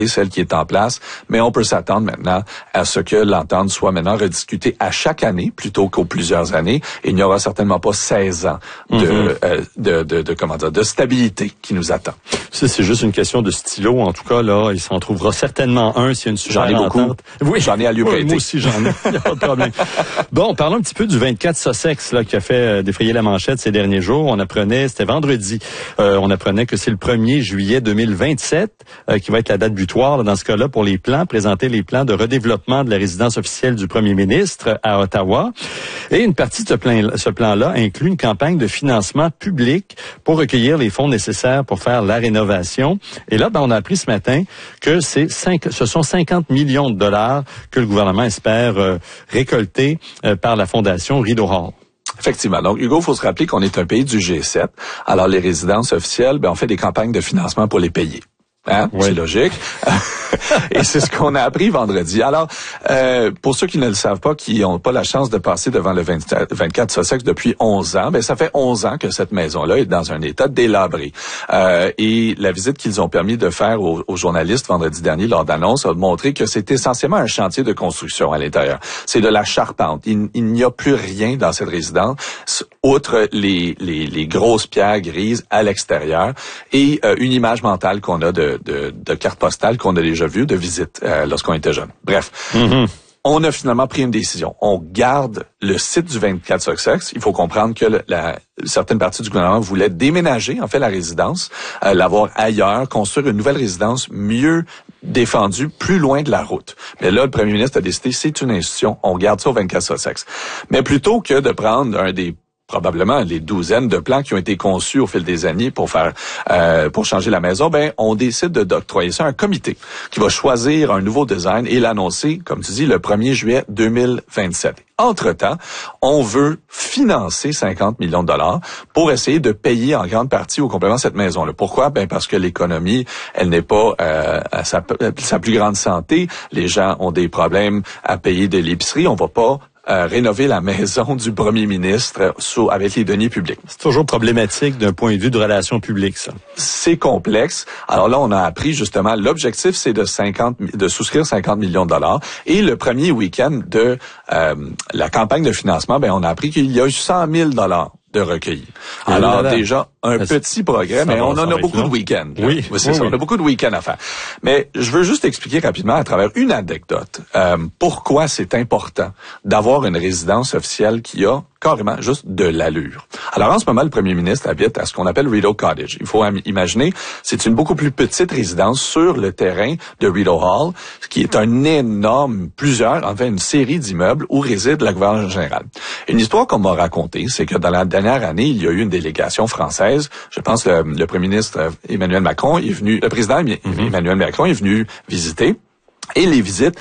celle qui est en place, mais on peut s'attendre maintenant à ce que l'entente soit maintenant rediscutée à chaque année plutôt qu'aux plusieurs années. Et il n'y aura certainement pas 16 ans de stabilité qui nous attend. Ça, c'est juste une question de stylo. En tout cas, là, il s'en trouvera certainement un s'il y a une super entente. J'en ai beaucoup. Oui, j'en ai à lui prêter. Moi aussi, j'en ai. Il n'y a pas de problème. Bon, parlons un petit peu du 24 Sussex, là, qui a fait défrayer la manchette ces derniers jours. On apprenait, c'était vendredi, on apprenait que c'est le 1er juillet 2027 qui va être la date butoir, là, dans ce cas-là, pour présenter les plans de redéveloppement de la résidence officielle du premier ministre à Ottawa. Et une partie de ce plan-là inclut une campagne de financement public pour recueillir les fonds nécessaires pour faire la rénovation. Et là, on a appris ce matin que ce sont 50 millions de dollars que le gouvernement espère récolter par la fondation Rideau Hall. Effectivement. Donc, Hugo, il faut se rappeler qu'on est un pays du G7. Alors, les résidences officielles, on fait des campagnes de financement pour les payer. Hein? Oui. C'est logique. Et c'est ce qu'on a appris vendredi. Alors, pour ceux qui ne le savent pas, qui n'ont pas la chance de passer devant le 24 Sussex depuis 11 ans, ça fait 11 ans que cette maison-là est dans un état délabré. Et la visite qu'ils ont permis de faire aux journalistes vendredi dernier lors d'annonce a montré que c'est essentiellement un chantier de construction à l'intérieur. C'est de la charpente. Il n'y a plus rien dans cette résidence, outre les grosses pierres grises à l'extérieur et une image mentale qu'on a de carte postale qu'on a déjà vue de visite lorsqu'on était jeune. Bref. Mm-hmm. On a finalement pris une décision. On garde le site du 24 Sussex. Il faut comprendre que certaines parties du gouvernement voulaient déménager, en fait, la résidence, l'avoir ailleurs, construire une nouvelle résidence mieux défendue, plus loin de la route. Mais là, le premier ministre a décidé, c'est une institution, on garde ça au 24 Sussex. Mais plutôt que de prendre probablement les douzaines de plans qui ont été conçus au fil des années pour changer la maison, on décide d'octroyer ça à un comité qui va choisir un nouveau design et l'annoncer, comme tu dis, le 1er juillet 2027. Entre-temps, on veut financer 50 millions de dollars pour essayer de payer en grande partie au complément cette maison-là. Pourquoi? Parce que l'économie, elle n'est pas à sa plus grande santé. Les gens ont des problèmes à payer de l'épicerie. On va pas rénover la maison du premier ministre avec les deniers publics. C'est toujours problématique d'un point de vue de relations publiques, ça. C'est complexe. Alors là, on a appris justement, l'objectif, c'est de souscrire 50 millions de dollars. Et le premier week-end de la campagne de financement, on a appris qu'il y a eu 100 000 dollars de recueillis. Alors déjà, un petit progrès, mais on en a beaucoup de week-ends. Oui, c'est ça. On a beaucoup de week-ends à faire. Mais je veux juste expliquer rapidement à travers une anecdote pourquoi c'est important d'avoir une résidence officielle qui a carrément juste de l'allure. Alors en ce moment, le premier ministre habite à ce qu'on appelle Rideau Cottage. Il faut imaginer, c'est une beaucoup plus petite résidence sur le terrain de Rideau Hall, qui est un énorme, une série d'immeubles où réside la gouverneure générale. Une histoire qu'on m'a racontée, c'est que dans la dernière année, il y a eu une délégation française. Je pense le premier ministre Emmanuel Macron est venu, le président Emmanuel Macron est venu visiter. Et les visites,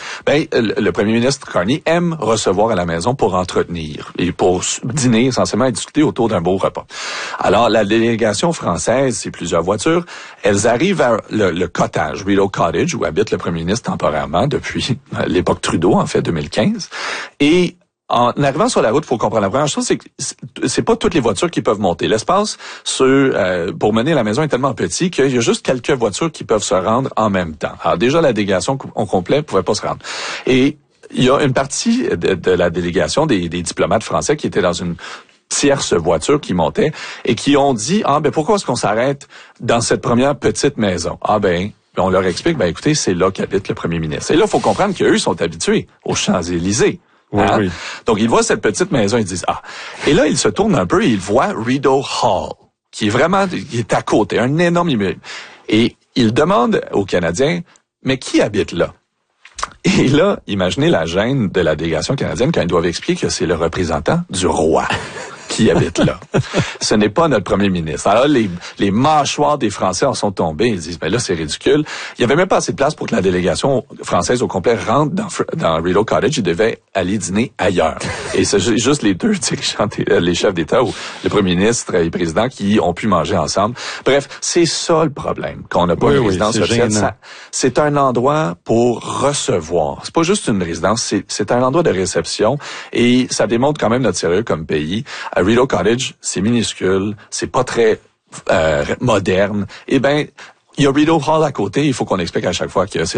le premier ministre Carney aime recevoir à la maison pour entretenir et pour dîner essentiellement et discuter autour d'un beau repas. Alors, la délégation française, c'est plusieurs voitures, elles arrivent à le cottage, Rideau Cottage, où habite le premier ministre temporairement depuis l'époque Trudeau, en fait, 2015. Et en arrivant sur la route, il faut comprendre la première chose, c'est que c'est pas toutes les voitures qui peuvent monter. L'espace pour mener la maison est tellement petit qu'il y a juste quelques voitures qui peuvent se rendre en même temps. Alors déjà, la délégation au complet pouvait pas se rendre. Et il y a une partie de la délégation des diplomates français qui étaient dans une tierce voiture qui montait et qui ont dit pourquoi est-ce qu'on s'arrête dans cette première petite maison? On leur explique écoutez, c'est là qu'habite le premier ministre. Et là, il faut comprendre qu'eux sont habitués aux Champs-Élysées. Oui. Donc, ils voient cette petite maison, ils disent Et là, ils se tournent un peu et ils voient Rideau Hall, qui est à côté, un énorme immeuble. Et ils demandent aux Canadiens, mais qui habite là? Et là, imaginez la gêne de la délégation canadienne quand ils doivent expliquer que c'est le représentant du roi qui habite là. Ce n'est pas notre premier ministre. Alors, les mâchoires des Français en sont tombés. Ils disent, là, c'est ridicule. Il y avait même pas assez de place pour que la délégation française au complet rentre dans Rideau Cottage. Ils devaient aller dîner ailleurs. Et c'est juste les deux dirigeants, les chefs d'État ou le premier ministre et le président qui ont pu manger ensemble. Bref, c'est ça le problème, qu'on n'a pas une résidence officielle. C'est un endroit pour recevoir. C'est pas juste une résidence, c'est un endroit de réception. Et ça démontre quand même notre sérieux comme pays. Rideau Cottage, c'est minuscule, c'est pas très moderne. Il y a Rideau Hall à côté, il faut qu'on explique à chaque fois que c'est